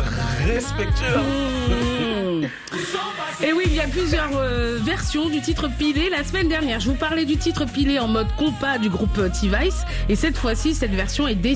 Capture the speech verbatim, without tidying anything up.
respectueux. Mmh. Et oui, il y a plusieurs euh, versions du titre Pilé. La semaine dernière, je vous parlais du titre Pilé en mode compas du groupe T-Vice. Et cette fois-ci, cette version est décidée.